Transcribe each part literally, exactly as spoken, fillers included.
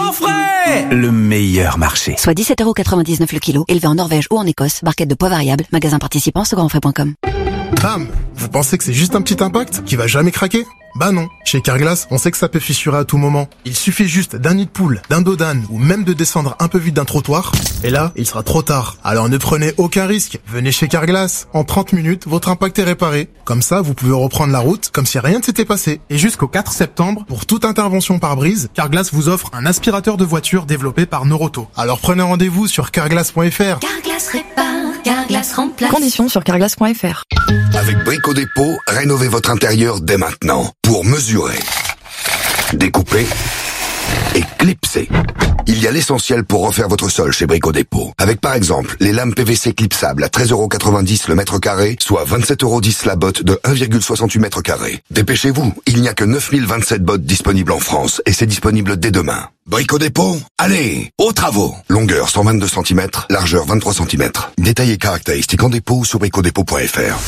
en frais. Le meilleur marché. Soit dix-sept euros quatre-vingt-dix-neuf le kilo, élevé en Norvège ou en Écosse, barquette de poids variable, magasin participant, second frais point com. Bam! Vous pensez que c'est juste un petit impact qui va jamais craquer? Bah non. Chez Carglass, on sait que ça peut fissurer à tout moment. Il suffit juste d'un nid de poule, d'un dos d'âne ou même de descendre un peu vite d'un trottoir. Et là, il sera trop tard. Alors ne prenez aucun risque. Venez chez Carglass. En trente minutes, votre impact est réparé. Comme ça, vous pouvez reprendre la route comme si rien ne s'était passé. Et jusqu'au quatre septembre, pour toute intervention par brise, Carglass vous offre un aspirateur de voiture développé par Neuroto. Alors prenez rendez-vous sur carglass point f r. Carglass répare, Carglass remplace. Conditions sur carglass point f r. Avec Brico Dépôt, rénovez votre intérieur dès maintenant. Pour mesurer, découper et clipser. Il y a l'essentiel pour refaire votre sol chez Brico Dépôt. Avec par exemple les lames P V C clipsables à treize euros quatre-vingt-dix le mètre carré, soit vingt-sept euros dix la botte de un virgule soixante-huit mètres carrés. Dépêchez-vous, il n'y a que neuf mille vingt-sept bottes disponibles en France et c'est disponible dès demain. Brico Dépôt, allez, aux travaux. Longueur cent vingt-deux centimètres, largeur vingt-trois centimètres. Détails et caractéristiques en dépôt sur brico dépôt point f r.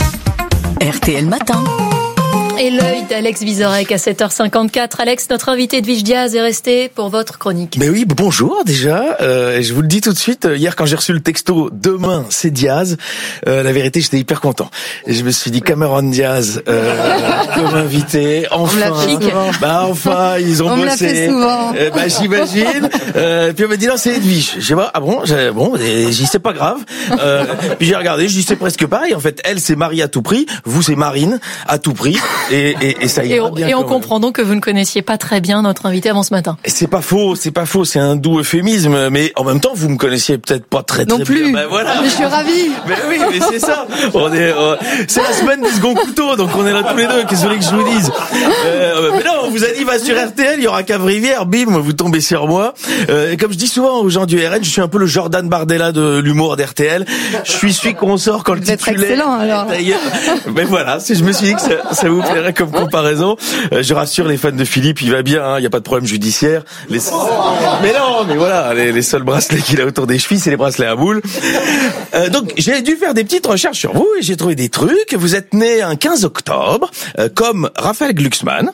R T L Matin. Et l'œil d'Alex Vizorek à sept heures cinquante-quatre. Alex, notre invité Edwige Diaz est resté pour votre chronique. Mais oui, bonjour déjà. Euh, je vous le dis tout de suite. Hier, quand j'ai reçu le texto « Demain, c'est Diaz euh, », la vérité, j'étais hyper content. Et je me suis dit Cameron Diaz euh, comme invité. Enfin, bah enfin, ils ont on bossé. On me l'a fait souvent. Euh, bah j'imagine. Euh, puis on m'a dit non, c'est Edwige. J'ai dit ah bon, j'ai, bon, j'ai dit c'est pas grave. Euh, puis j'ai regardé, je dis c'est presque pareil. En fait, elle c'est Marie à tout prix, vous c'est Marine à tout prix. Et, et, et ça ira et on, bien. Et on même. comprend donc que vous ne connaissiez pas très bien notre invité avant ce matin. Et c'est pas faux, c'est pas faux, c'est un doux euphémisme, mais en même temps, vous me connaissiez peut-être pas très très non plus. bien. Ben voilà. Mais je suis ravie. Mais oui, mais c'est ça. On est, euh, c'est la semaine des seconds couteaux, donc on est là tous les deux. Qu'est-ce que vous voulez que je vous dise? Euh, mais non, on vous a dit va sur R T L, il y aura Cap-Rivière, bim, vous tombez sur moi. Euh, et comme je dis souvent aux gens du R N, je suis un peu le Jordan Bardella de l'humour d'R T L. Je suis celui qu'on sort quand le titulaire. Excellent alors. D'ailleurs, mais voilà, si je me suis dit que ça, ça vous plairait comme comparaison. Euh, je rassure les fans de Philippe, il va bien, il hein, n'y a pas de problème judiciaire. Les... Mais non, mais voilà, les, les seuls bracelets qu'il a autour des chevilles, c'est les bracelets à boules. Euh, donc j'ai dû faire des petites recherches sur vous et j'ai trouvé des trucs. Vous êtes né un quinze octobre, euh, comme Raphaël Glucksmann.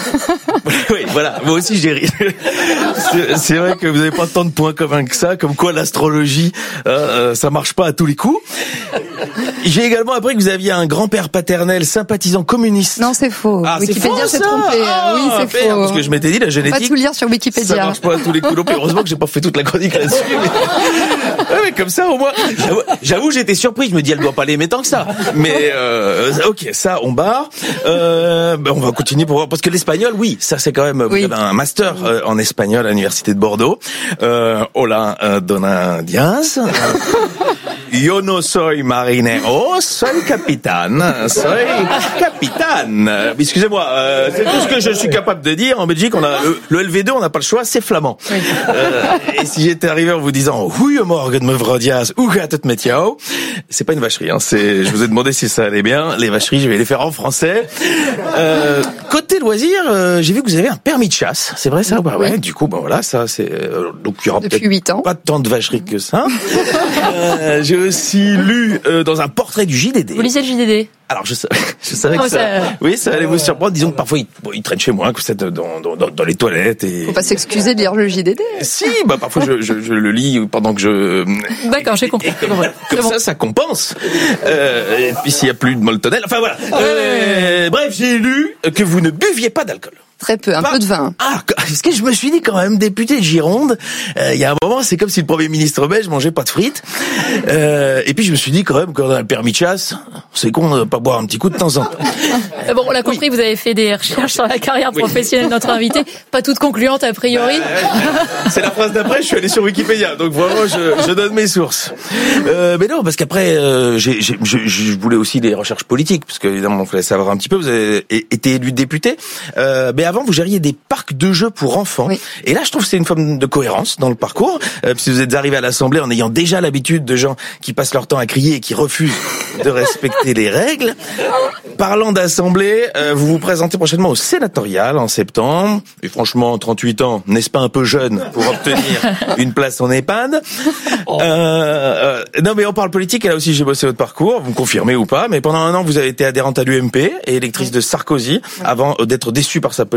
Oui, voilà, moi aussi j'ai ri. C'est, c'est vrai que vous n'avez pas tant de points communs que ça, comme quoi l'astrologie, euh, ça marche pas à tous les coups. J'ai également appris que vous aviez un grand-père paternel sympathisant communiste. Non, c'est faux. Ah, Wikipédia s'est trompé. Ah, oui, c'est merde, faux. Parce que je m'étais dit, la génétique. Pas tout lire sur Wikipédia. Ça marche pas à tous les coups. Non plus. Heureusement que j'ai pas fait toute la chronique là-dessus. Mais... Ouais, mais comme ça, au moins, j'avoue, j'avoue, j'étais surpris. Je me dis, elle doit pas l'aimer tant que ça. Mais, euh, ok, ça, on barre. Euh, ben, on va continuer pour voir. Parce que l'espagnol, oui, ça, c'est quand même, oui. Vous avez un master euh, en espagnol à l'université de Bordeaux. Euh, hola, euh, Dona Diaz. Yo no soy marinero, soy capitaine, soy capitaine. Excusez-moi, euh, c'est tout ce que je suis capable de dire. En Belgique, on a le, le L V deux, on n'a pas le choix, c'est flamand. Oui. Euh, et si j'étais arrivé en vous disant Goedemorgen mevrouw Diaz, hoe gaat het met jou? C'est pas une vacherie, hein. C'est, je vous ai demandé si ça allait bien. Les vacheries, je vais les faire en français. Euh, côté loisirs, euh, j'ai vu que vous avez un permis de chasse. C'est vrai ça? Bah ouais. Oui. Du coup, bah voilà, ça c'est euh, donc il y aura depuis peut-être huit ans. Pas tant de vacheries que ça. euh, j'ai aussi lu euh, dans un portrait du J D D. Vous lisez le J D D? Alors je, je savais que oh, ça, ça... oui, ça allait vous surprendre. Disons que parfois il, bon, il traîne chez moi, que c'est dans, dans, dans, dans les toilettes. Et... Faut pas s'excuser de lire le J D D. Si, bah parfois je, je, je le lis pendant que je. D'accord, j'ai compris. Et, et, comme comme bon. ça, ça compense. Euh, et puis s'il y a plus de molletonnel, enfin voilà. Ouais, euh, ouais. Bref, j'ai lu que vous ne buviez pas d'alcool. Très peu, un pas... peu de vin. Ah, ce que je me suis dit quand même, député de Gironde, euh, il y a un moment, c'est comme si le Premier ministre belge mangeait pas de frites. Euh, et puis je me suis dit quand même, quand on a le permis de chasse, c'est con de pas boire un petit coup de temps en temps. Bon, on l'a compris, oui. Vous avez fait des recherches sur la carrière professionnelle de notre invité, pas toutes concluantes a priori. Bah, c'est la phrase d'après, je suis allé sur Wikipédia, donc vraiment je, je donne mes sources. Euh, mais non, parce qu'après, euh, j'ai, j'ai, je, je voulais aussi des recherches politiques, parce qu'évidemment, il fallait savoir un petit peu, vous avez été élu député, euh, mais avant, vous gériez des parcs de jeux pour enfants. Oui. Et là, je trouve que c'est une forme de cohérence dans le parcours. Euh, si vous êtes arrivé à l'Assemblée en ayant déjà l'habitude de gens qui passent leur temps à crier et qui refusent de respecter les règles. Parlant d'Assemblée, euh, vous vous présentez prochainement au sénatorial en septembre. Et franchement, trente-huit ans, n'est-ce pas un peu jeune pour obtenir une place en EHPAD? euh, euh, Non, mais on parle politique. Et là aussi, j'ai bossé votre parcours. Vous me confirmez ou pas? Mais pendant un an, vous avez été adhérente à l'U M P et électrice de Sarkozy avant d'être déçue par sa politique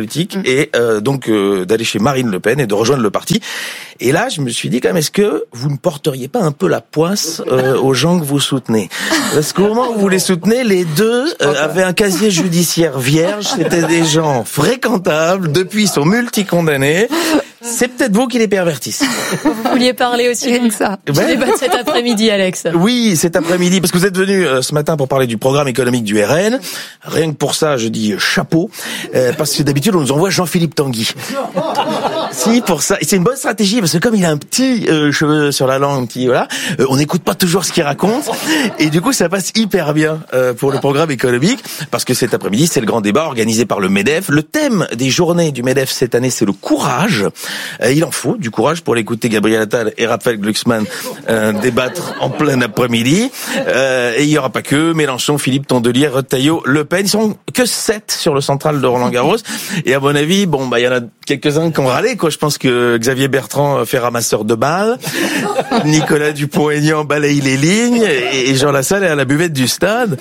politique et euh, donc euh, d'aller chez Marine Le Pen et de rejoindre le parti. Et là, je me suis dit quand même, est-ce que vous ne porteriez pas un peu la poisse euh, aux gens que vous soutenez? Parce qu'au moment où vous les soutenez, les deux euh, avaient un casier judiciaire vierge, c'était des gens fréquentables, depuis ils sont multicondamnés. C'est peut-être vous qui les pervertissez. Vous vouliez parler aussi de ça. Du débat de cet après-midi, Alex. Oui, cet après-midi, parce que vous êtes venu euh, ce matin pour parler du programme économique du R N. Rien que pour ça, je dis euh, chapeau, euh, parce que d'habitude, on nous envoie Jean-Philippe Tanguy. Si, pour ça. Et c'est une bonne stratégie, parce que comme il a un petit euh, cheveu sur la langue, petit, voilà, euh, on n'écoute pas toujours ce qu'il raconte. Et du coup, ça passe hyper bien euh, pour le programme économique, parce que cet après-midi, c'est le grand débat organisé par le MEDEF. Le thème des journées du MEDEF cette année, c'est le courage. Euh, il en faut du courage pour l'écouter Gabriel Attal et Raphaël Glucksmann euh, débattre en plein après-midi. Euh, et il y aura pas que Mélenchon, Philippe Tondelier, Retailleau, Le Pen. Ils sont que sept sur le central de Roland-Garros. Et à mon avis, bon, bah, il y en a quelques-uns qui ont râlé, quoi. Je pense que Xavier Bertrand fait ramasseur de balles. Nicolas Dupont-Aignan balaye les lignes. Et Jean Lassalle est à la buvette du stade.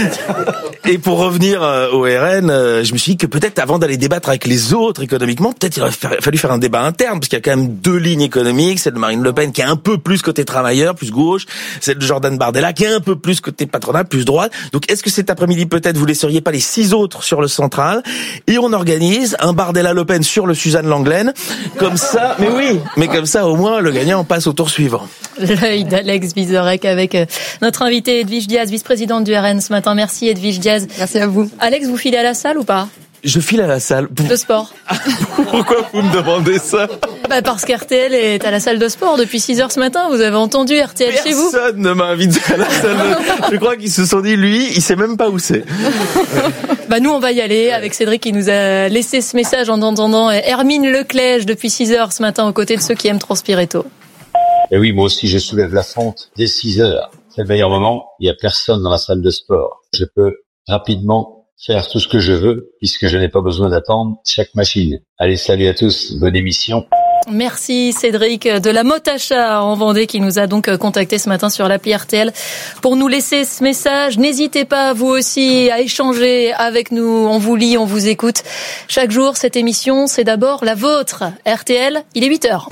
Et pour revenir au R N, je me suis dit que peut-être avant d'aller débattre avec les autres économiquement, peut-être il aurait fallu faire un débat interne, parce qu'il y a quand même deux lignes économiques, celle de Marine Le Pen qui est un peu plus côté travailleur, plus gauche, celle de Jordan Bardella qui est un peu plus côté patronat, plus droite. Donc est-ce que cet après-midi peut-être vous laisseriez pas les six autres sur le central et on organise un Bardella-Le Pen sur le Suzanne Langlaine, comme ça, mais oui, mais comme ça au moins le gagnant passe au tour suivant. L'œil d'Alex Vizorek avec notre invité Edwige Diaz, vice-présidente du R N ce matin. Merci Edwige Diaz. Merci à vous. Alex, vous filez à la salle ou pas? Je file à la salle. De sport. Pourquoi vous me demandez ça? Bah parce qu'R T L est à la salle de sport depuis six heures ce matin. Vous avez entendu R T L Personne chez vous? Personne ne m'a invité à la salle de... Je crois qu'ils se sont dit, lui, il sait même pas où c'est. Bah nous, on va y aller avec Cédric qui nous a laissé ce message en entendant Hermine Leclège depuis six heures ce matin aux côtés de ceux qui aiment transpirer tôt. Et oui, moi aussi, je soulève la fonte dès six heures. C'est le meilleur moment. Il y a personne dans la salle de sport. Je peux rapidement faire tout ce que je veux puisque je n'ai pas besoin d'attendre chaque machine. Allez, salut à tous. Bonne émission. Merci Cédric de la Motte Achat en Vendée qui nous a donc contacté ce matin sur l'appli R T L pour nous laisser ce message. N'hésitez pas vous aussi à échanger avec nous. On vous lit, on vous écoute. Chaque jour, cette émission, c'est d'abord la vôtre. R T L, il est huit heures.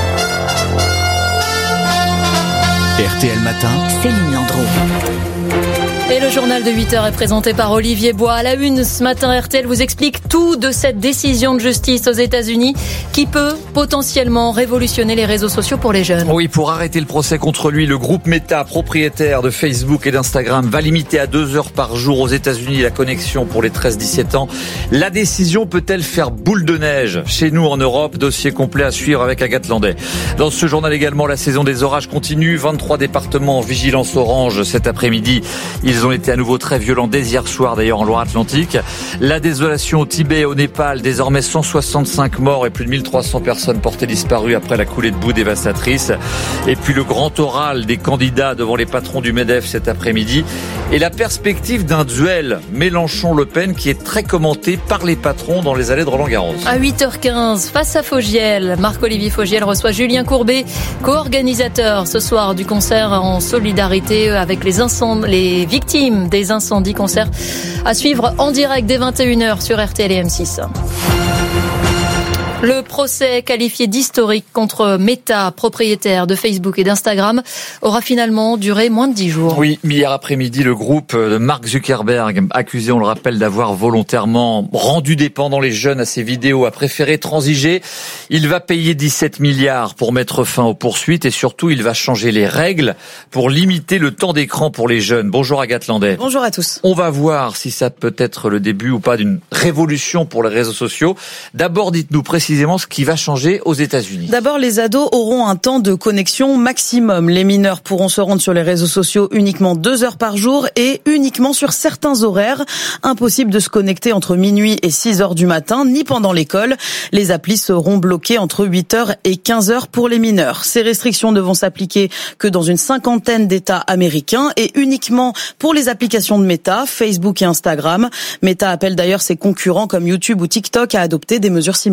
R T L Matin, Céline Landreau. Et le journal de huit heures est présenté par Olivier Bois. À la une, ce matin, R T L vous explique tout de cette décision de justice aux États-Unis qui peut potentiellement révolutionner les réseaux sociaux pour les jeunes. Oui, pour arrêter le procès contre lui, le groupe Meta, propriétaire de Facebook et d'Instagram, va limiter à deux heures par jour aux États-Unis la connexion pour les treize dix-sept ans. La décision peut-elle faire boule de neige chez nous en Europe? Dossier complet à suivre avec Agathe Landais. Dans ce journal également, la saison des orages continue. vingt-trois départements en vigilance orange cet après-midi. Ils ont été à nouveau très violents dès hier soir, d'ailleurs en Loire-Atlantique. La désolation au Tibet et au Népal, désormais cent soixante-cinq morts et plus de mille trois cents personnes portées disparues après la coulée de boue dévastatrice. Et puis le grand oral des candidats devant les patrons du MEDEF cet après-midi. Et la perspective d'un duel Mélenchon-Le Pen qui est très commenté par les patrons dans les allées de Roland-Garros. À huit heures quinze, face à Fogiel, Marc-Olivier Fogiel reçoit Julien Courbet, co-organisateur ce soir du concert en solidarité avec les incendies, les victimes des incendies. Concert à suivre en direct dès vingt et une heures sur R T L et M six. Le procès qualifié d'historique contre Meta, propriétaire de Facebook et d'Instagram, aura finalement duré moins de dix jours. Oui, hier après-midi, le groupe de Mark Zuckerberg, accusé, on le rappelle, d'avoir volontairement rendu dépendant les jeunes à ses vidéos, a préféré transiger. Il va payer dix-sept milliards pour mettre fin aux poursuites et surtout, il va changer les règles pour limiter le temps d'écran pour les jeunes. Bonjour Agathe Landais. Bonjour à tous. On va voir si ça peut être le début ou pas d'une révolution pour les réseaux sociaux. D'abord, dites-nous précisément ce qui va changer aux États-Unis. D'abord, les ados auront un temps de connexion maximum. Les mineurs pourront se rendre sur les réseaux sociaux uniquement deux heures par jour et uniquement sur certains horaires. Impossible de se connecter entre minuit et six heures du matin, ni pendant l'école. Les applis seront bloquées entre huit heures et quinze heures pour les mineurs. Ces restrictions ne vont s'appliquer que dans une cinquantaine d'États américains et uniquement pour les applications de Meta, Facebook et Instagram. Meta appelle d'ailleurs ses concurrents comme YouTube ou TikTok à adopter des mesures similaires.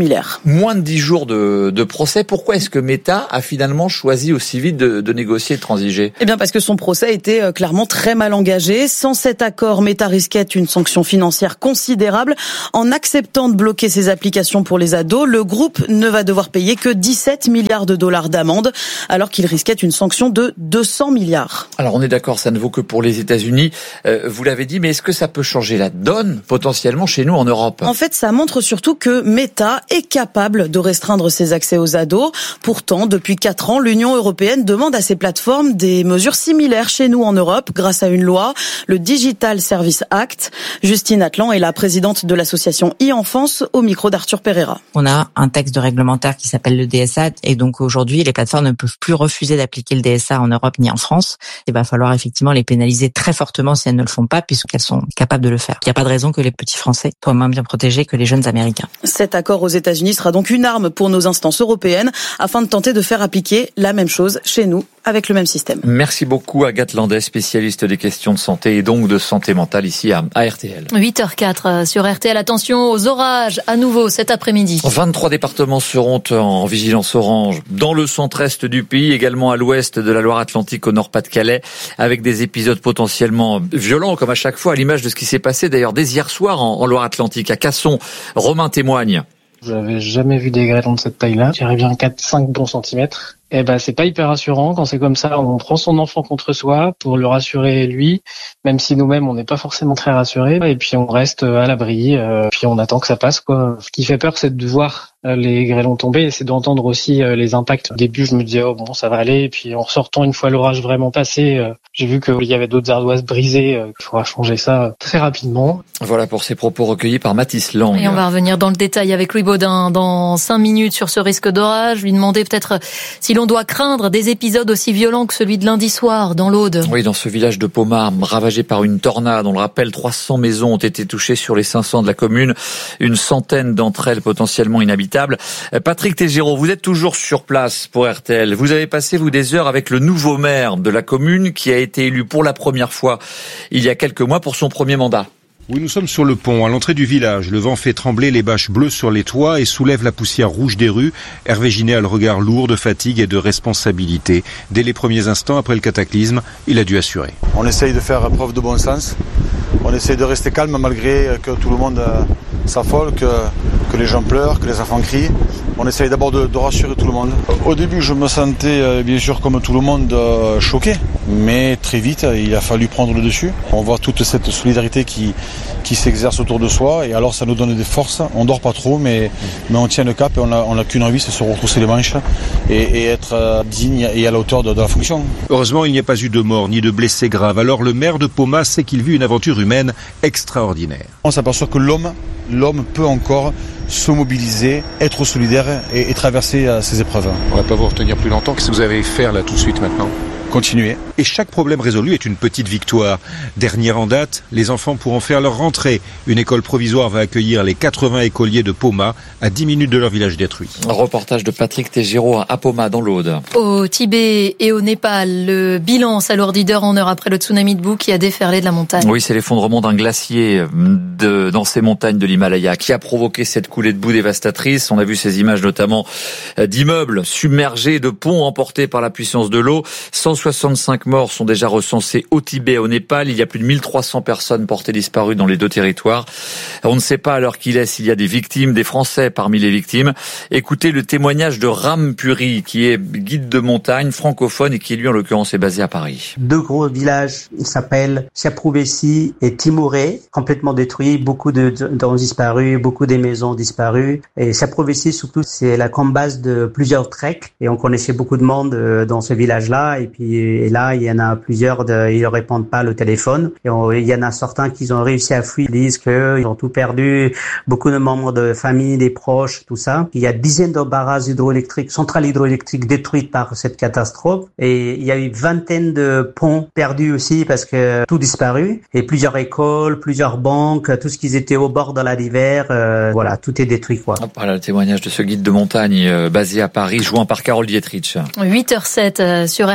Moins de dix jours de, de procès. Pourquoi est-ce que Meta a finalement choisi aussi vite de, de négocier et de transiger? Eh bien parce que son procès était clairement très mal engagé. Sans cet accord, Meta risquait une sanction financière considérable. En acceptant de bloquer ses applications pour les ados, le groupe ne va devoir payer que dix-sept milliards de dollars d'amende, alors qu'il risquait une sanction de deux cents milliards. Alors on est d'accord, ça ne vaut que pour les États-Unis. Euh, vous l'avez dit, mais est-ce que ça peut changer la donne potentiellement chez nous en Europe? En fait, ça montre surtout que Meta est capable de restreindre ses accès aux ados. Pourtant, depuis quatre ans, l'Union européenne demande à ces plateformes des mesures similaires chez nous en Europe, grâce à une loi, le Digital Service Act. Justine Atlan est la présidente de l'association e-enfance au micro d'Arthur Pereira. On a un texte de réglementaire qui s'appelle le D S A et donc aujourd'hui, les plateformes ne peuvent plus refuser d'appliquer le D S A en Europe ni en France. Il va falloir effectivement les pénaliser très fortement si elles ne le font pas, puisqu'elles sont capables de le faire. Il n'y a pas de raison que les petits Français soient moins bien protégés que les jeunes Américains. Cet accord aux États-Unis sera donc une arme pour nos instances européennes afin de tenter de faire appliquer la même chose chez nous avec le même système. Merci beaucoup Agathe Landais, spécialiste des questions de santé et donc de santé mentale ici à, à R T L. huit heures quatre sur R T L. Attention aux orages à nouveau cet après-midi. vingt-trois départements seront en vigilance orange dans le centre-est du pays, également à l'ouest de la Loire-Atlantique, au Nord-Pas-de-Calais, avec des épisodes potentiellement violents comme à chaque fois, à l'image de ce qui s'est passé d'ailleurs dès hier soir en, en Loire-Atlantique. À Casson, Romain témoigne. J'avais jamais vu des grêlons de cette taille-là. J'irais bien quatre cinq bons centimètres. Eh ben, c'est pas hyper rassurant quand c'est comme ça. On prend son enfant contre soi pour le rassurer lui, même si nous-mêmes on n'est pas forcément très rassurés. Et puis on reste à l'abri, euh, puis on attend que ça passe, quoi. Ce qui fait peur, c'est de voir les grêlons tomber et c'est d'entendre aussi les impacts. Au début, je me disais oh bon, ça va aller. Et puis en ressortant une fois l'orage vraiment passé, euh, j'ai vu qu'il y avait d'autres ardoises brisées. Euh, il faudra changer ça très rapidement. Voilà pour ces propos recueillis par Mathis Lang. Et on va revenir dans le détail avec Louis Baudin dans cinq minutes sur ce risque d'orage. Lui demander peut-être si l'on doit craindre des épisodes aussi violents que celui de lundi soir dans l'Aude. Oui, dans ce village de Pommard, ravagé par une tornade. On le rappelle, trois cents maisons ont été touchées sur les cinq cents de la commune. Une centaine d'entre elles potentiellement inhabitables. Patrick Tégéraud, vous êtes toujours sur place pour R T L. Vous avez passé, vous, des heures avec le nouveau maire de la commune qui a été élu pour la première fois il y a quelques mois pour son premier mandat. Oui, nous sommes sur le pont, à l'entrée du village. Le vent fait trembler les bâches bleues sur les toits et soulève la poussière rouge des rues. Hervé Ginet a le regard lourd de fatigue et de responsabilité. Dès les premiers instants après le cataclysme, il a dû assurer. On essaye de faire preuve de bon sens. On essaye de rester calme malgré que tout le monde s'affole, que, que les gens pleurent, que les enfants crient. On essaye d'abord de, de rassurer tout le monde. Au début, je me sentais bien sûr comme tout le monde choqué, mais très vite, il a fallu prendre le dessus. On voit toute cette solidarité qui, qui s'exerce autour de soi et alors ça nous donne des forces. On dort pas trop, mais, mais on tient le cap et on a, on a qu'une envie, c'est se retrousser les manches et, et être digne et à la hauteur de, de la fonction. Heureusement, il n'y a pas eu de mort ni de blessés graves. Alors le maire de Pommard sait qu'il vit une aventure humaine extraordinaire. On s'aperçoit que l'homme, l'homme peut encore se mobiliser, être solidaire et, et traverser euh, ces épreuves. On ne va pas vous retenir plus longtemps. Qu'est-ce que vous avez à faire là tout de suite maintenant ? Continuer. Et chaque problème résolu est une petite victoire. Dernière en date, les enfants pourront faire leur rentrée. Une école provisoire va accueillir les quatre-vingts écoliers de Pommard à dix minutes de leur village détruit. Un reportage de Patrick Tégéraud à Pommard dans l'Aude. Au Tibet et au Népal, le bilan s'alourdit d'heure en heure après le tsunami de boue qui a déferlé de la montagne. Oui, c'est l'effondrement d'un glacier de, dans ces montagnes de l'Himalaya qui a provoqué cette coulée de boue dévastatrice. On a vu ces images notamment d'immeubles submergés, de ponts emportés par la puissance de l'eau. cent soixante-cinq morts sont déjà recensés au Tibet et au Népal. Il y a plus de mille trois cents personnes portées disparues dans les deux territoires. On ne sait pas à l'heure qu'il est s'il y a des victimes, des Français parmi les victimes. Écoutez le témoignage de Ram Puri, qui est guide de montagne francophone et qui lui en l'occurrence est basé à Paris. Deux gros villages, ils s'appellent Siaprouvesi et Timoré, complètement détruits, beaucoup de dents disparues, beaucoup des maisons disparues. Et Siaprouvesi surtout, c'est la camp base de plusieurs treks et on connaissait beaucoup de monde dans ce village-là. Et puis et là, il y en a plusieurs, de, ils ne répondent pas au téléphone. Et on, il y en a certains qui ont réussi à fuir, ils disent qu'ils ont tout perdu, beaucoup de membres de famille, des proches, tout ça. Il y a dizaines de barrages hydroélectriques, centrales hydroélectriques détruites par cette catastrophe. Et il y a eu vingtaine de ponts perdus aussi parce que tout disparu. Et plusieurs écoles, plusieurs banques, tout ce qui était au bord de la rivière, euh, voilà, tout est détruit, quoi. Voilà le témoignage de ce guide de montagne euh, basé à Paris, joint par Carole Dietrich. huit heures sept euh, sur R T L. Nous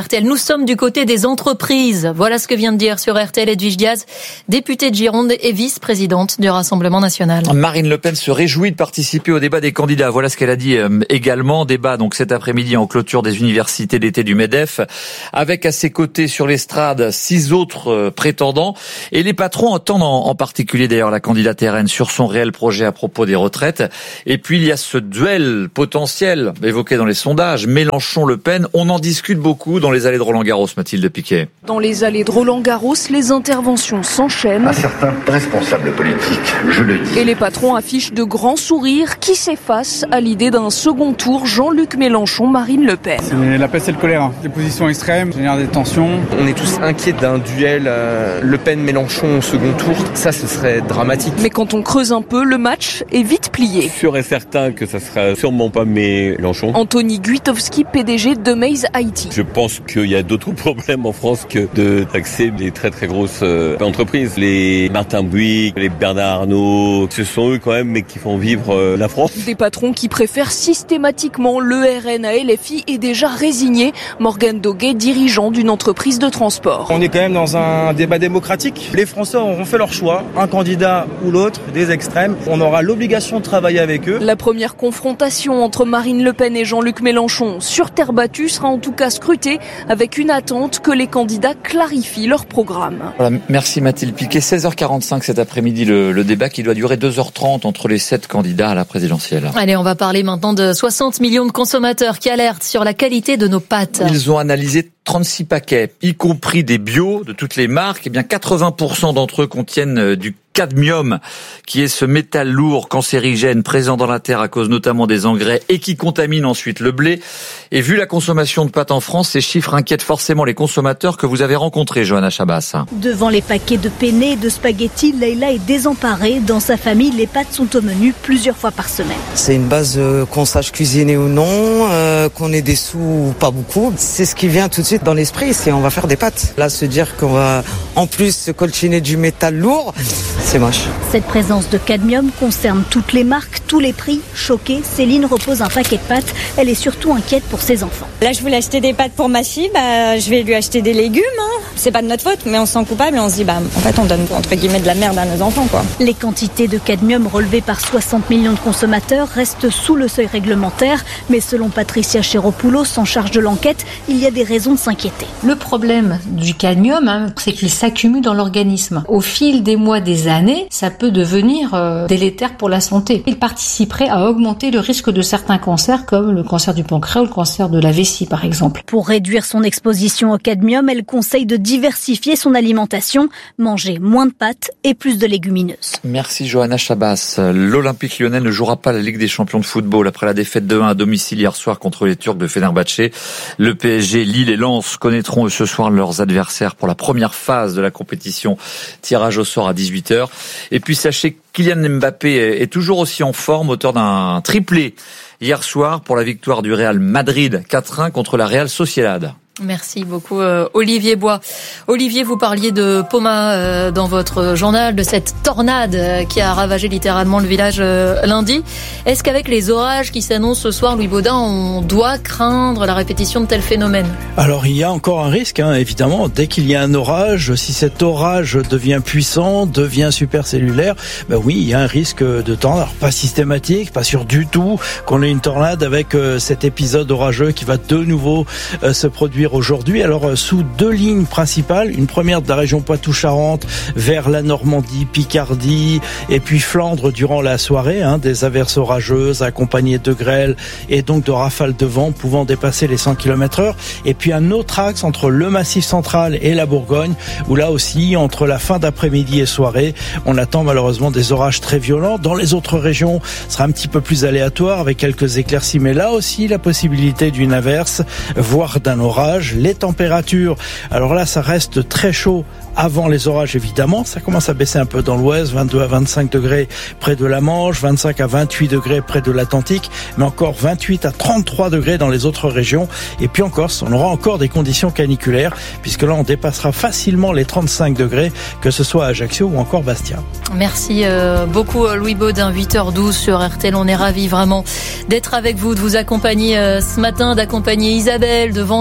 sommes du côté des entreprises. Voilà ce que vient de dire sur R T L Edwige Diaz, députée de Gironde et vice-présidente du Rassemblement national. Marine Le Pen se réjouit de participer au débat des candidats. Voilà ce qu'elle a dit euh, également. Débat donc cet après-midi en clôture des universités d'été du MEDEF, avec à ses côtés sur l'estrade six autres euh, prétendants. Et les patrons entendent en, en particulier d'ailleurs la candidate R N sur son réel projet à propos des retraites. Et puis il y a ce duel potentiel évoqué dans les sondages, Mélenchon-Le Pen. On en discute beaucoup dans les allées de Roland-Garros, Mathilde Piquet. Dans les allées de Roland-Garros, les interventions s'enchaînent. À certains responsables politiques, je le dis. Et les patrons affichent de grands sourires qui s'effacent à l'idée d'un second tour Jean-Luc Mélenchon, Marine Le Pen. C'est la peste et le choléra. Des positions extrêmes, génèrent des tensions. On est tous inquiets d'un duel euh, Le Pen-Mélenchon au second tour. Ça, ce serait dramatique. Mais quand on creuse un peu, le match est vite plié. Sûr et certain que ça sera sûrement pas Mélenchon. Anthony Guitowski, P D G de Maze I T. Je pense qu'il y a d'autres problèmes en France que de taxer les très très grosses euh, entreprises. Les Martin Bouygues, les Bernard Arnault, ce sont eux quand même mais qui font vivre euh, la France. Des patrons qui préfèrent systématiquement le R N à L F I est déjà résigné. Morgane Doguet, dirigeant d'une entreprise de transport. On est quand même dans un débat démocratique. Les Français auront fait leur choix, un candidat ou l'autre, des extrêmes. On aura l'obligation de travailler avec eux. La première confrontation entre Marine Le Pen et Jean-Luc Mélenchon sur terre battue sera en tout cas scrutée avec une attente que les candidats clarifient leur programme. Voilà, merci Mathilde Piquet. seize heures quarante-cinq cet après-midi, le, le débat qui doit durer deux heures trente entre les sept candidats à la présidentielle. Allez, on va parler maintenant de soixante millions de consommateurs qui alertent sur la qualité de nos pâtes. Ils ont analysé trente-six paquets, y compris des bio de toutes les marques. Eh bien, quatre-vingts pour cent d'entre eux contiennent du cadmium, qui est ce métal lourd cancérigène présent dans la terre à cause notamment des engrais et qui contamine ensuite le blé. Et vu la consommation de pâtes en France, ces chiffres inquiètent forcément les consommateurs que vous avez rencontrés, Johanna Chabas. Devant les paquets de penne et de spaghettis, Leïla est désemparée. Dans sa famille, les pâtes sont au menu plusieurs fois par semaine. C'est une base euh, qu'on sache cuisiner ou non, euh, qu'on ait des sous ou pas beaucoup. C'est ce qui vient tout de suite dans l'esprit, c'est on va faire des pâtes. Là, se dire qu'on va en plus se coltiner du métal lourd, c'est moche. Cette présence de cadmium concerne toutes les marques, tous les prix. Choquée, Céline repose un paquet de pâtes. Elle est surtout inquiète pour ses enfants. Là, je voulais acheter des pâtes pour ma fille, bah, je vais lui acheter des légumes. Hein. C'est pas de notre faute, mais on se sent coupable et on se dit, bah, en fait, on donne entre guillemets de la merde à nos enfants, quoi. Les quantités de cadmium relevées par soixante millions de consommateurs restent sous le seuil réglementaire, mais selon Patricia Cheropoulos, en charge de l'enquête, il y a des raisons de s'inquiéter. Le problème du cadmium, hein, c'est qu'il s'accumule dans l'organisme. Au fil des mois, des années, ça peut devenir euh, délétère pour la santé. Il participerait à augmenter le risque de certains cancers, comme le cancer du pancréas ou le cancer de la vessie, par exemple. Pour réduire son exposition au cadmium, elle conseille de diversifier son alimentation, manger moins de pâtes et plus de légumineuses. Merci Johanna Chabas. L'Olympique Lyonnais ne jouera pas la Ligue des champions de football après la défaite de un à domicile hier soir contre les Turcs de Fenerbahçe. Le P S G, Lille et Lens connaîtront ce soir leurs adversaires pour la première phase de la compétition. Tirage au sort à dix-huit heures. Et puis sachez que Kylian Mbappé est toujours aussi en forme, auteur d'un triplé hier soir pour la victoire du Real Madrid quatre un contre la Real Sociedad. Merci beaucoup euh, Olivier Bois. Olivier, vous parliez de Poma euh, dans votre journal, de cette tornade euh, qui a ravagé littéralement le village euh, lundi. Est-ce qu'avec les orages qui s'annoncent ce soir, Louis Baudin, on doit craindre la répétition de tels phénomènes ? Alors il y a encore un risque, hein, évidemment. Dès qu'il y a un orage, si cet orage devient puissant, devient supercellulaire, ben oui, il y a un risque de tornade. Alors pas systématique, pas sûr du tout qu'on ait une tornade avec euh, cet épisode orageux qui va de nouveau euh, se produire aujourd'hui. Alors sous deux lignes principales, une première de la région Poitou-Charentes vers la Normandie, Picardie et puis Flandre durant la soirée, hein, des averses orageuses accompagnées de grêle et donc de rafales de vent pouvant dépasser les cent kilomètres heure. Et puis un autre axe entre le Massif central et la Bourgogne où là aussi, entre la fin d'après-midi et soirée, on attend malheureusement des orages très violents. Dans les autres régions, ce sera un petit peu plus aléatoire avec quelques éclaircies, mais là aussi la possibilité d'une averse, voire d'un orage. Les températures, alors là ça reste très chaud avant les orages évidemment, ça commence à baisser un peu dans l'ouest, vingt-deux à vingt-cinq degrés près de la Manche, vingt-cinq à vingt-huit degrés près de l'Atlantique, mais encore vingt-huit à trente-trois degrés dans les autres régions. Et puis en Corse, on aura encore des conditions caniculaires, puisque là on dépassera facilement les trente-cinq degrés, que ce soit à Ajaccio ou encore Bastia. Merci euh, beaucoup Louis Baudin, huit heures douze sur R T L. On est ravis vraiment d'être avec vous, de vous accompagner euh, ce matin, d'accompagner Isabelle de Vendôme,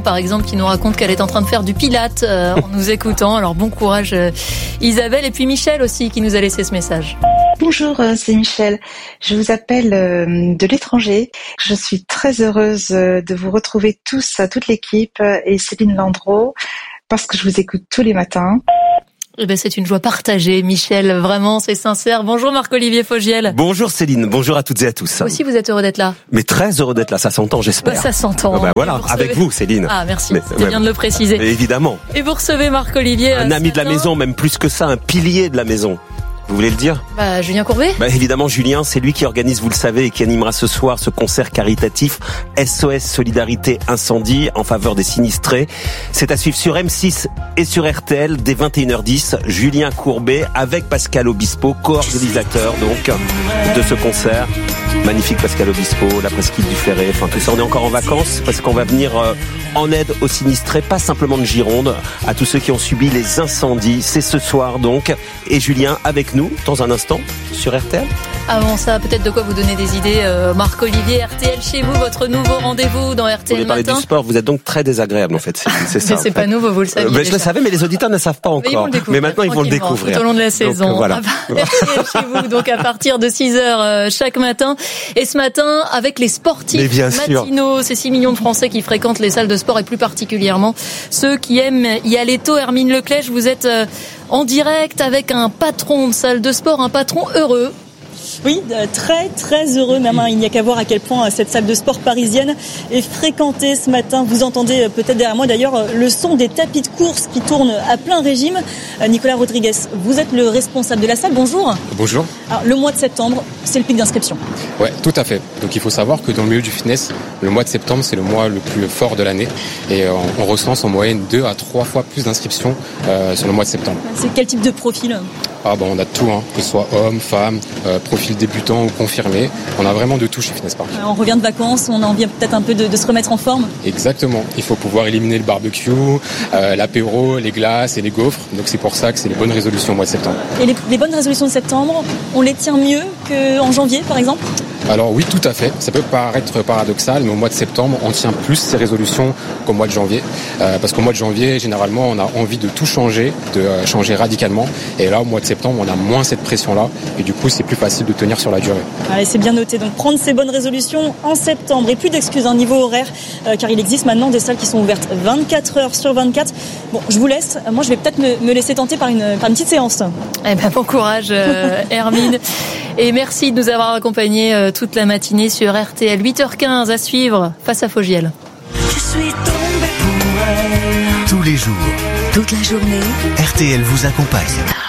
par exemple, qui nous raconte qu'elle est en train de faire du pilate euh, en nous écoutant. Alors bon courage euh, Isabelle. Et puis Michel aussi qui nous a laissé ce message. Bonjour, c'est Michel. Je vous appelle de l'étranger. Je suis très heureuse de vous retrouver tous, toute l'équipe et Céline Landreau, parce que je vous écoute tous les matins. Eh ben, c'est une joie partagée, Michel. Vraiment, c'est sincère. Bonjour Marc-Olivier Fogiel. Bonjour Céline, bonjour à toutes et à tous. Vous aussi, vous êtes heureux d'être là. Mais très heureux d'être là, ça s'entend, j'espère. Bah, ça s'entend. Bah, voilà, vous avec vous Céline. Ah, merci, Mais, c'était ouais, bien de le préciser. Évidemment. Et vous recevez Marc-Olivier. Un ami de la maison, même plus que ça, un pilier de la maison. Vous voulez le dire? Bah, Julien Courbet. Bah, évidemment, Julien, c'est lui qui organise, vous le savez, et qui animera ce soir ce concert caritatif S O S Solidarité Incendie en faveur des sinistrés. C'est à suivre sur M six et sur R T L dès vingt et une heures dix. Julien Courbet avec Pascal Obispo, co-organisateur donc de ce concert. Magnifique Pascal Obispo, la presqu'île du Ferré, enfin tout ça. On est encore en vacances parce qu'on va venir euh, en aide aux sinistrés, pas simplement de Gironde, à tous ceux qui ont subi les incendies. C'est ce soir donc. Et Julien avec nous dans un instant sur R T L. Avant ça, peut-être de quoi vous donner des idées, euh, Marc-Olivier. R T L chez vous, votre nouveau rendez-vous dans R T L Matin. Vous voulez parler du sport, vous êtes donc très désagréable en fait. C'est, c'est ça. Mais c'est en pas fait. nouveau, vous le savez. Euh, mais je le savais, mais les auditeurs ne savent pas encore. Mais, mais maintenant ils vont le découvrir. Tout au long de la saison. Donc, voilà. R T L chez vous, donc à partir de six heures euh, chaque matin. Et ce matin, avec les sportifs matinaux, ces six millions de Français qui fréquentent les salles de sport et plus particulièrement ceux qui aiment y aller tôt. Hermine Leclèche, vous êtes euh, en direct avec un patron de salle de sport, un patron heureux. Oui, très très heureux même. Hein. Il n'y a qu'à voir à quel point cette salle de sport parisienne est fréquentée ce matin. Vous entendez peut-être derrière moi d'ailleurs le son des tapis de course qui tournent à plein régime. Nicolas Rodriguez, vous êtes le responsable de la salle. Bonjour. Bonjour. Alors, le mois de septembre, c'est le pic d'inscription. Ouais, tout à fait. Donc il faut savoir que dans le milieu du fitness, le mois de septembre, c'est le mois le plus fort de l'année. Et on recense en moyenne deux à trois fois plus d'inscriptions euh, sur le mois de septembre. C'est quel type de profil ? Ah bon, on a de tout, hein, que ce soit hommes, femmes, euh, profil débutant ou confirmé. On a vraiment de tout chez Fitness Park. On revient de vacances, on a envie peut-être un peu de, de se remettre en forme. Exactement. Il faut pouvoir éliminer le barbecue, euh, l'apéro, les glaces et les gaufres. Donc c'est pour ça que c'est les bonnes résolutions au mois de septembre. Et les, les bonnes résolutions de septembre, on les tient mieux qu'en janvier, par exemple ? Alors oui, tout à fait. Ça peut paraître paradoxal, mais au mois de septembre, on tient plus ces résolutions qu'au mois de janvier. Euh, parce qu'au mois de janvier, généralement, on a envie de tout changer, de euh, changer radicalement. Et là, au mois de septembre, on a moins cette pression-là. Et du coup, c'est plus facile de tenir sur la durée. Allez, c'est bien noté. Donc, prendre ces bonnes résolutions en septembre. Et plus d'excuses, un niveau horaire, euh, car il existe maintenant des salles qui sont ouvertes vingt-quatre heures sur vingt-quatre. Bon, je vous laisse. Moi, je vais peut-être me, me laisser tenter par une, par une petite séance. Eh ben, bon courage, euh, Hermine. Et merci de nous avoir accompagnés euh, toute la matinée sur R T L. huit heures quinze à suivre face à Fogiel. Je suis tombée pour elle. Tous les jours, toute la journée, R T L vous accompagne.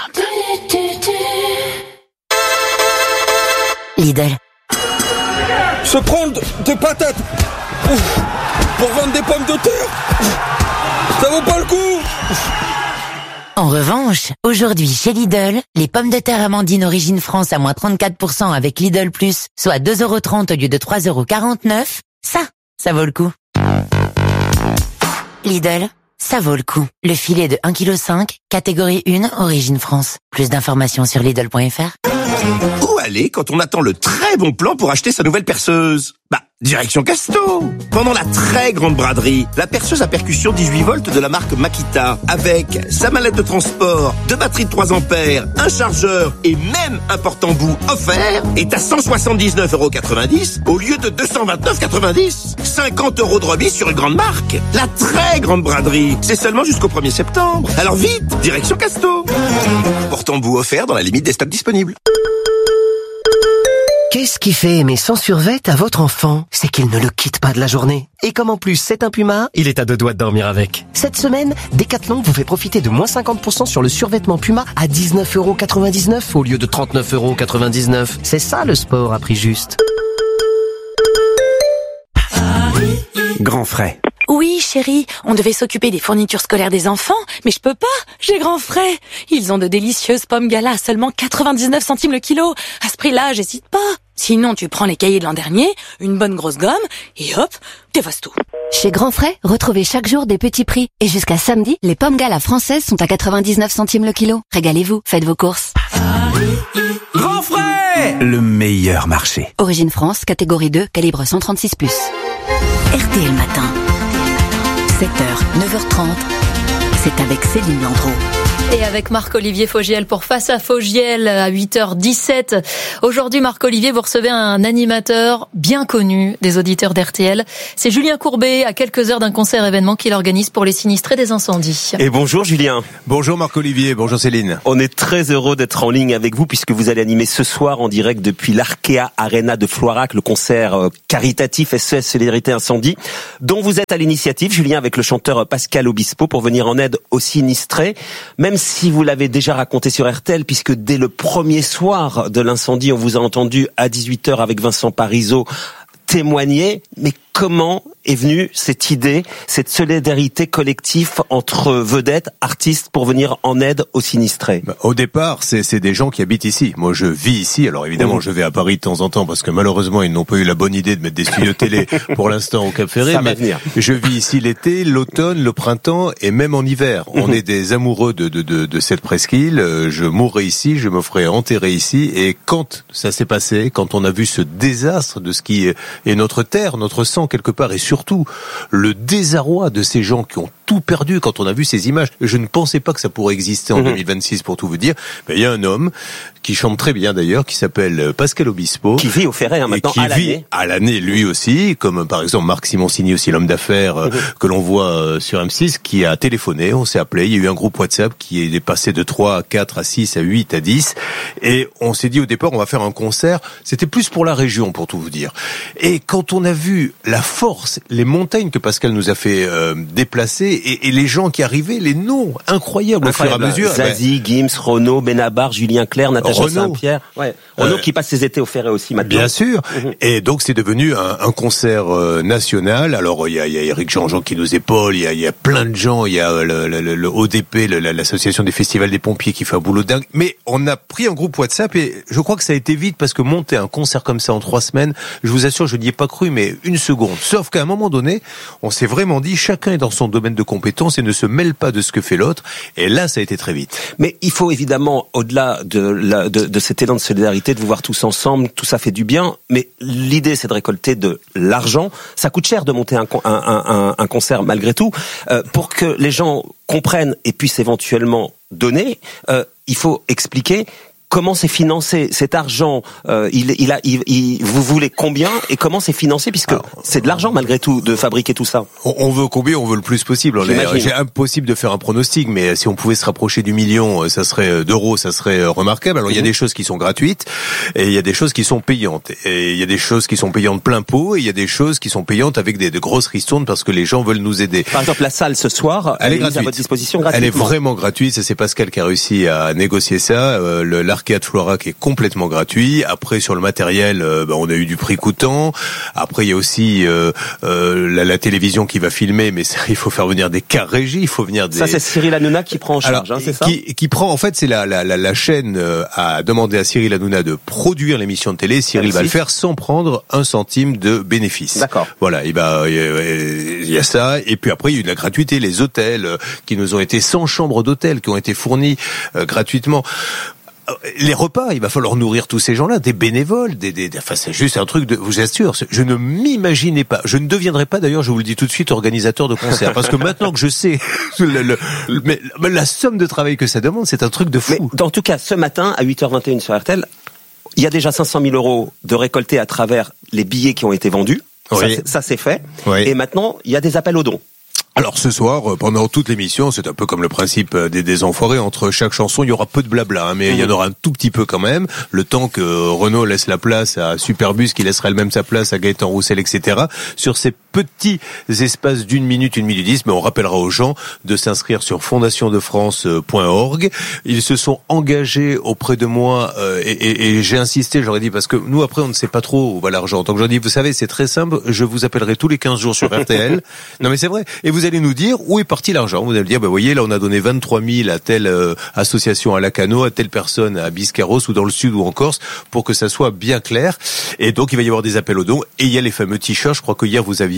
Lidl. Se prendre des patates pour vendre des pommes de terre, ça vaut pas le coup. En revanche, aujourd'hui chez Lidl, les pommes de terre Amandine Origine France à moins trente-quatre pour cent avec Lidl Plus, soit deux euros trente au lieu de trois euros quarante-neuf, ça, ça vaut le coup. Lidl, ça vaut le coup. Le filet de un virgule cinq kilos, catégorie un, Origine France. Plus d'informations sur Lidl point F R. Où aller quand on attend le très bon plan pour acheter sa nouvelle perceuse? Bah, direction Casto. Pendant la très grande braderie, la perceuse à percussion dix-huit volts de la marque Makita, avec sa mallette de transport, deux batteries de trois ampères, un chargeur et même un porte-embout offert, est à cent soixante-dix-neuf euros quatre-vingt-dix au lieu de deux cent vingt-neuf euros quatre-vingt-dix. cinquante euros de remise sur une grande marque. La très grande braderie, c'est seulement jusqu'au premier septembre. Alors vite, direction Casto. Porte-embout offert dans la limite des stocks disponibles. Qu'est-ce qui fait aimer son survêt à votre enfant? C'est qu'il ne le quitte pas de la journée. Et comme en plus c'est un Puma, il est à deux doigts de dormir avec. Cette semaine, Decathlon vous fait profiter de moins cinquante pour cent sur le survêtement Puma à dix-neuf euros quatre-vingt-dix-neuf au lieu de trente-neuf euros quatre-vingt-dix-neuf. C'est ça le sport à prix juste. Grand frais. Oui, chérie, on devait s'occuper des fournitures scolaires des enfants, mais je peux pas, j'ai grand frais. Ils ont de délicieuses pommes Gala à seulement quatre-vingt-dix-neuf centimes le kilo. À ce prix-là, j'hésite pas. Sinon, tu prends les cahiers de l'an dernier, une bonne grosse gomme, et hop, t'effaces tout. Chez Grand Frais, retrouvez chaque jour des petits prix. Et jusqu'à samedi, les pommes Gala françaises sont à quatre-vingt-dix-neuf centimes le kilo. Régalez-vous, faites vos courses. Grand frais, le meilleur marché. Origine France, catégorie deux, calibre cent trente-six plus. R T L Matin. sept neuf heures trente, c'est avec Céline Landreau. Et avec Marc-Olivier Fogiel pour Face à Fogiel à huit heures dix-sept. Aujourd'hui, Marc-Olivier, vous recevez un animateur bien connu des auditeurs d'R T L. C'est Julien Courbet, à quelques heures d'un concert événement qu'il organise pour les sinistrés des incendies. Et bonjour Julien. Bonjour Marc-Olivier, bonjour Céline. On est très heureux d'être en ligne avec vous puisque vous allez animer ce soir en direct depuis l'Arkea Arena de Floirac, le concert caritatif S O S Solidarité Incendie, dont vous êtes à l'initiative, Julien, avec le chanteur Pascal Obispo pour venir en aide aux sinistrés. Même si vous l'avez déjà raconté sur R T L, puisque dès le premier soir de l'incendie, on vous a entendu à dix-huit heures avec Vincent Parisot témoigner, mais comment est venue cette idée, cette solidarité collective entre vedettes, artistes pour venir en aide aux sinistrés? Bah, au départ, c'est, c'est des gens qui habitent ici. Moi, je vis ici. Alors évidemment, mmh. je vais à Paris de temps en temps parce que malheureusement, ils n'ont pas eu la bonne idée de mettre des studios télé pour l'instant au Cap Ferré. Ça mais va venir. Je vis ici l'été, l'automne, le printemps et même en hiver. Mmh. On est des amoureux de, de, de, de cette presqu'île. Je mourrai ici, je me ferai enterrer ici. Et quand ça s'est passé, quand on a vu ce désastre de ce qui est notre terre, notre sang quelque part, et surtout le désarroi de ces gens qui ont tout perdu quand on a vu ces images. Je ne pensais pas que ça pourrait exister en mmh. deux mille vingt-six, pour tout vous dire. Mais il y a un homme qui chante très bien d'ailleurs, qui s'appelle Pascal Obispo. Qui vit au Ferret hein, maintenant, qui à l'année. vit à l'année lui aussi, comme par exemple Marc Simoncini aussi, l'homme d'affaires mmh. que l'on voit sur M six, qui a téléphoné, on s'est appelé, il y a eu un groupe WhatsApp qui est passé de trois à quatre à six à huit à dix, et on s'est dit au départ on va faire un concert, c'était plus pour la région pour tout vous dire. Et quand on a vu la force, les montagnes que Pascal nous a fait euh, déplacer, et, et les gens qui arrivaient, les noms incroyables, incroyable. Au fur et à mesure. Zazie, Gims, Renaud, Benabar, Julien Clerc, Natacha Renaud. Saint-Pierre. Ouais. Renaud euh, qui passe ses étés au Ferret aussi maintenant. Bien sûr. Mm-hmm. Et donc c'est devenu un, un concert euh, national. Alors il y a, il y a Eric Jean-Jean qui nous épaule, il y a, il y a plein de gens, il y a le, le, le, le O D P, le, l'association des festivals des pompiers qui fait un boulot dingue. Mais on a pris un groupe WhatsApp et je crois que ça a été vite parce que monter un concert comme ça en trois semaines, je vous assure, je n'y ai pas cru, mais une seconde. Sauf qu'à un moment donné, on s'est vraiment dit, chacun est dans son domaine de compétence et ne se mêle pas de ce que fait l'autre. Et là, ça a été très vite. Mais il faut évidemment, au-delà de, la, de, de cet élan de solidarité, de vous voir tous ensemble, tout ça fait du bien. Mais l'idée, c'est de récolter de l'argent. Ça coûte cher de monter un, un, un, un concert malgré tout. Euh, pour que les gens comprennent et puissent éventuellement donner, euh, il faut expliquer comment c'est financé cet argent. Euh, il, il a, il, il, vous voulez combien et comment c'est financé, puisque alors, c'est de l'argent malgré tout de fabriquer tout ça. On, on veut combien, on veut le plus possible. C'est impossible de faire un pronostic, mais si on pouvait se rapprocher du million, ça serait d'euros, ça serait remarquable. Alors mmh. il y a des choses qui sont gratuites et il y a des choses qui sont payantes. Et il y a des choses qui sont payantes plein pot et il y a des choses qui sont payantes avec des de grosses ristournes parce que les gens veulent nous aider. Par exemple, la salle ce soir, elle, elle est, est mise à votre disposition gratuitement. Elle est vraiment gratuite. C'est Pascal qui a réussi à négocier ça. Euh, le, l'Arkea de Floirac est complètement gratuit. Après, sur le matériel, euh, bah, on a eu du prix coûtant. Après, il y a aussi euh, euh, la, la télévision qui va filmer, mais ça, il faut faire venir des cas régie, il faut venir des... Ça, c'est Cyril Hanouna qui prend en charge, alors, hein, c'est ça qui, qui prend, en fait, c'est la, la, la, la chaîne euh, a demandé à Cyril Hanouna de produire l'émission de télé. Cyril Merci. va le faire sans prendre un centime de bénéfice. D'accord. Voilà, il bah, y, y a ça. Et puis après, il y a eu de la gratuité, les hôtels euh, qui nous ont été cent chambres d'hôtel qui ont été fournies euh, gratuitement. Les repas, il va falloir nourrir tous ces gens-là, des bénévoles, des, des, enfin c'est juste un truc de, vous assure, je ne m'imaginais pas, je ne deviendrai pas d'ailleurs, je vous le dis tout de suite, organisateur de concert, parce que maintenant que je sais le, le, le, mais, la somme de travail que ça demande, c'est un truc de fou. Mais, en tout cas, ce matin, à huit heures vingt et une sur R T L, il y a déjà cinq cent mille euros de récoltés à travers les billets qui ont été vendus. Oui. Ça, c'est, ça c'est fait. Oui. Et maintenant, il y a des appels aux dons. Alors ce soir, pendant toute l'émission, c'est un peu comme le principe des, des enfoirés, entre chaque chanson, il y aura peu de blabla, hein, mais mmh. il y en aura un tout petit peu quand même, le temps que Renaud laisse la place à Superbus, qui laissera elle-même sa place à Gaëtan Roussel, et cetera. Sur ces petits espaces d'une minute, une minute dix, mais on rappellera aux gens de s'inscrire sur fondation de france point org. Ils se sont engagés auprès de moi, euh, et, et, et j'ai insisté, j'aurais dit, parce que nous après on ne sait pas trop où va l'argent. Donc j'aurais dit, vous savez, c'est très simple, je vous appellerai tous les quinze jours sur R T L. Non mais c'est vrai. Et vous Vous allez nous dire où est parti l'argent. Vous allez dire, bah voyez, là on a donné vingt-trois mille à telle euh, association à Lacano, à telle personne à Biscarrosse ou dans le sud ou en Corse, pour que ça soit bien clair. Et donc il va y avoir des appels aux dons. Et il y a les fameux t-shirts. Je crois que hier vous aviez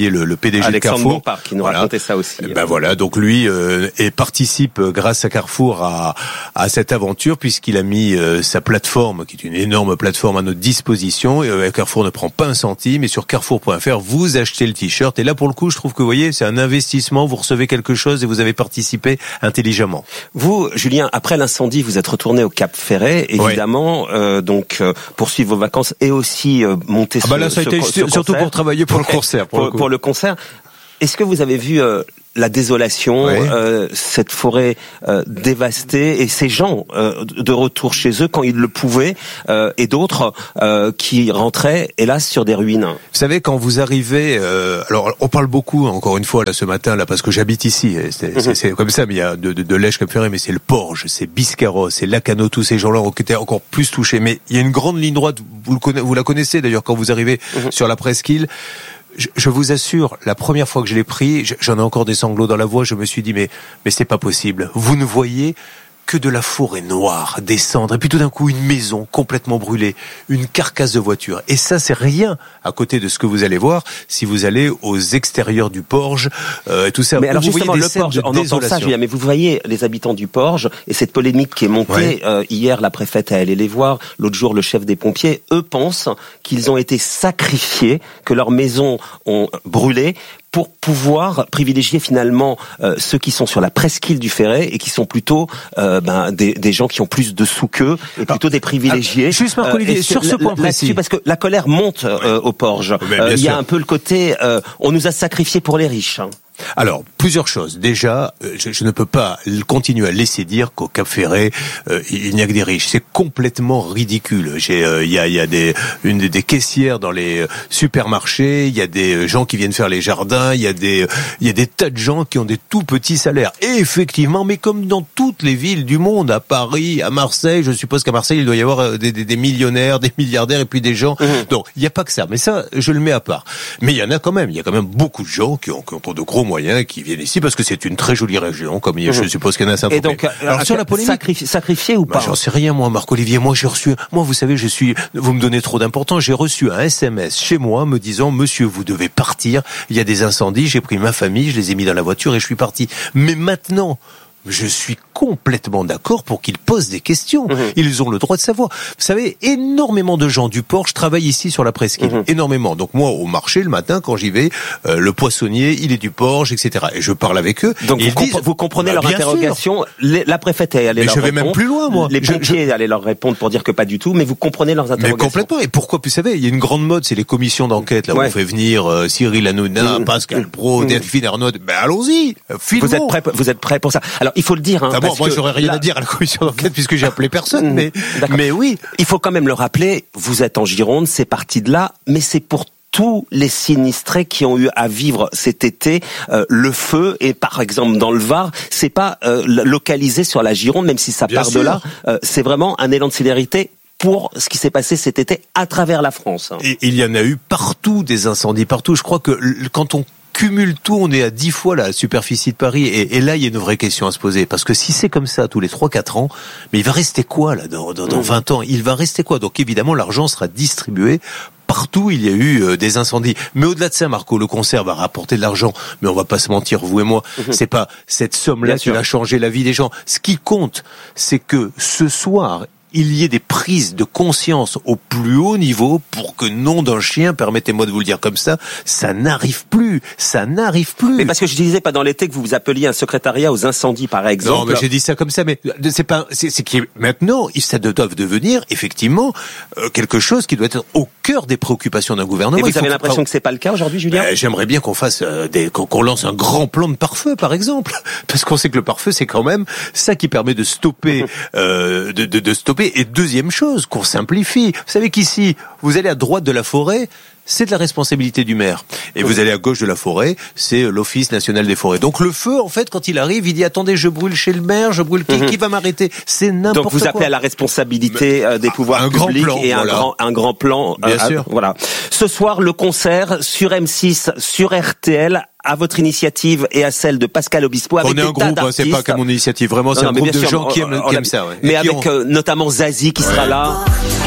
voyez le, le P D G Alexandre de Carrefour. Bompard qui nous voilà. racontait ça aussi. Ben voilà, donc lui euh, et participe euh, grâce à Carrefour à, à cette aventure puisqu'il a mis euh, sa plateforme, qui est une énorme plateforme à notre disposition. Et, euh, Carrefour ne prend pas un centime et sur carrefour point f r vous achetez le t-shirt. Et là pour le coup, je trouve que vous voyez, c'est un investissement. Vous recevez quelque chose et vous avez participé intelligemment. Vous, Julien, après l'incendie, vous êtes retourné au Cap Ferret, évidemment, ouais. euh, donc euh, poursuivre vos vacances et aussi euh, monter ah bah là, ce, ça a été ce, ce surtout concert. pour travailler pour le concert. Pour, pour, le, coup. pour le concert. Est-ce que vous avez vu euh, la désolation, ouais. euh, cette forêt euh, dévastée et ces gens euh, de retour chez eux quand ils le pouvaient euh, et d'autres euh, qui rentraient hélas sur des ruines? Vous savez, quand vous arrivez, euh, alors on parle beaucoup encore une fois là ce matin là parce que j'habite ici, c'est, mm-hmm. c'est, c'est comme ça, mais il y a de, de, de Lège Cap Ferret, mais c'est le Porge, c'est Biscarrosse, c'est Lacanau, tous ces gens-là ont été encore plus touchés. Mais il y a une grande ligne droite, vous, le conna- vous la connaissez d'ailleurs quand vous arrivez mm-hmm. sur la presqu'île. Je, je vous assure, la première fois que je l'ai pris, j'en ai encore des sanglots dans la voix, je me suis dit, mais, mais c'est pas possible. Vous ne voyez que de la forêt noire, des cendres, et puis tout d'un coup une maison complètement brûlée, une carcasse de voiture. Et ça, c'est rien à côté de ce que vous allez voir si vous allez aux extérieurs du Porge, euh, et tout ça. Mais alors vous justement, le Porge, on entend ça, Julien, mais vous voyez les habitants du Porge, et cette polémique qui est montée, ouais. euh, hier, la préfète est allée les voir, l'autre jour, le chef des pompiers, eux pensent qu'ils ont été sacrifiés, que leurs maisons ont brûlé, pour pouvoir privilégier finalement euh, ceux qui sont sur la presqu'île du Ferret et qui sont plutôt euh, ben, des, des gens qui ont plus de sous qu'eux et plutôt des privilégiés. Ah, juste Marc Olivier, euh, sur ce point précis, parce que la colère monte euh, au Porge. Euh, il y a un peu le côté, euh, on nous a sacrifiés pour les riches. Hein. Alors, plusieurs choses. Déjà, je, je ne peux pas continuer à laisser dire qu'au Cap Ferret, euh, il n'y a que des riches. C'est complètement ridicule. J'ai, euh, il y a, il y a des, une des, des caissières dans les supermarchés. Il y a des gens qui viennent faire les jardins. Il y a des, il y a des tas de gens qui ont des tout petits salaires. Et effectivement, mais comme dans toutes les villes du monde, à Paris, à Marseille, je suppose qu'à Marseille, il doit y avoir des, des, des millionnaires, des milliardaires et puis des gens. Mmh. Donc, il n'y a pas que ça. Mais ça, je le mets à part. Mais il y en a quand même. Il y a quand même beaucoup de gens qui ont, qui ont de gros moyens qui viennent ici parce que c'est une très jolie région, comme mmh. je suppose qu'il y en a à Saint-Tropez. Et donc, alors sur la polémique, sacrifié, sacrifié ou pas? Bah, j'en sais rien, moi, Marc-Olivier. Moi, j'ai reçu, moi, vous savez, je suis, vous me donnez trop d'importance. J'ai reçu un S M S chez moi me disant, monsieur, vous devez partir. Il y a des incendies. J'ai pris ma famille, je les ai mis dans la voiture et je suis parti. Mais maintenant, je suis complètement d'accord pour qu'ils posent des questions. Mmh. Ils ont le droit de savoir. Vous savez, énormément de gens du Porge travaillent ici sur la presqu'île. Mmh. Énormément. Donc moi, au marché, le matin, quand j'y vais, euh, le poissonnier, il est du Porge, et cetera. Et je parle avec eux. Donc et vous, ils disent, vous comprenez bah, leur interrogation. Les, la préfète est allée mais leur je vais répondre. même plus loin, moi. Les pompiers je... allaient leur répondre pour dire que pas du tout, mais vous comprenez leurs interrogations. Mais complètement. Et pourquoi? Vous savez, il y a une grande mode, c'est les commissions d'enquête, là, où ouais. on fait venir euh, Cyril Hanouna, mmh. Pascal Pro, mmh. Delphine Arnaud. Ben allons-y, filmons. Vous êtes prêts, vous êtes prêts pour ça. Alors, il faut le dire, hein. D'abord, moi, j'aurais rien là... à dire à la commission d'enquête puisque j'ai appelé personne, mais, mais oui. Il faut quand même le rappeler, vous êtes en Gironde, c'est parti de là, mais c'est pour tous les sinistrés qui ont eu à vivre cet été euh, le feu, et par exemple dans le Var, c'est pas euh, localisé sur la Gironde, même si ça Bien part sûr. de là, euh, c'est vraiment un élan de solidarité pour ce qui s'est passé cet été à travers la France. Et il y en a eu partout des incendies, partout. Je crois que quand on cumule tout, on est à dix fois la superficie de Paris, et, et là il y a une vraie question à se poser, parce que si c'est comme ça tous les trois quatre ans, mais il va rester quoi là dans, dans, dans vingt ans? Il va rester quoi? Donc évidemment l'argent sera distribué. Partout, il y a eu euh, des incendies. Mais au-delà de ça, Marco, le concert va rapporter de l'argent. Mais on va pas se mentir, vous et moi, mmh. c'est pas cette somme-là qui va changer la vie des gens. Ce qui compte, c'est que ce soir, il y ait des prises de conscience au plus haut niveau pour que, nom d'un chien, permettez-moi de vous le dire comme ça, ça n'arrive plus, ça n'arrive plus. Mais parce que je disais pas dans l'été que vous vous appeliez un secrétariat aux incendies, par exemple. Non, mais j'ai dit ça comme ça, mais c'est pas, c'est, c'est qui maintenant, ça doit devenir effectivement euh, quelque chose qui doit être au cœur des préoccupations d'un gouvernement. Et vous avez l'impression que, que c'est pas le cas aujourd'hui, Julien? Ben, j'aimerais bien qu'on fasse euh, des, qu'on, qu'on lance un grand plan de pare-feu, par exemple, parce qu'on sait que le pare-feu, c'est quand même ça qui permet de stopper, euh, de, de, de stopper. Et deuxième chose, qu'on simplifie. Vous savez qu'ici, vous allez à droite de la forêt, c'est de la responsabilité du maire. Et vous allez à gauche de la forêt, c'est l'Office national des forêts. Donc le feu, en fait, quand il arrive, il dit « Attendez, je brûle chez le maire, je brûle qui, mmh. qui va m'arrêter ?» C'est n'importe quoi. Donc vous appelez quoi. à la responsabilité euh, des pouvoirs un publics grand plan, et un, voilà. grand, un grand plan. Bien euh, sûr. À, voilà. Ce soir, le concert sur M six, sur R T L, à votre initiative et à celle de Pascal Obispo. Avec on est un groupe, hein, c'est pas qu'à mon initiative. Vraiment, c'est non, un groupe de sûr, gens qui aiment, qui aiment ça. Ouais. Mais et avec ont... euh, notamment Zazie qui sera là.